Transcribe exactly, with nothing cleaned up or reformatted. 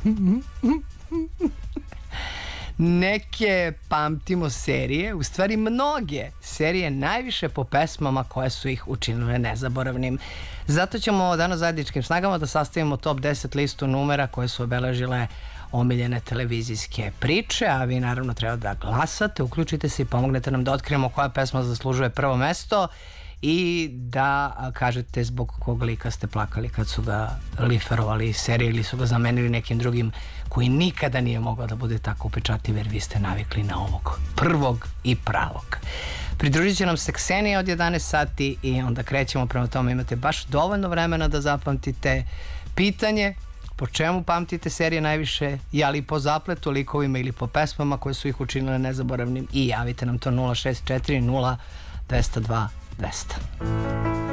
Neke pamtimo serije, u stvari mnoge serije, najviše po pesmama koje su ih učinile nezaboravnim. Zato ćemo danas zajedničkim snagama da sastavimo top deset listu numera koje su obeležile omiljene televizijske priče, a vi naravno treba da glasate, uključite se i pomognete nam da otkrijemo koja pesma zaslužuje prvo mesto i da kažete zbog kog lika ste plakali kad su ga liferovali iz serije ili su ga zamenili nekim drugim koji nikada nije mogao da bude tako upečatljiv, jer vi ste navikli na ovog prvog i pravog. Pridružit će nam se Ksenija od jedanaest sati i onda krećemo. Prema tome imate baš dovoljno vremena da zapamtite pitanje po čemu pamtite serije najviše, ali po zapletu, likovima ili po pesmama koje su ih učinile nezaboravnim, i javite nam to nula šest četiri nula dva zero dva dvesta.